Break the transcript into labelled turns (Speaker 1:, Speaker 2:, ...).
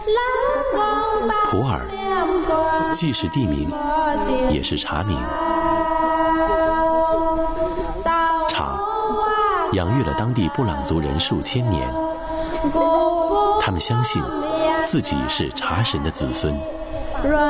Speaker 1: 普洱既是地名，也是茶名。茶养育了当地布朗族人数千年，他们相信自己是茶神的子孙。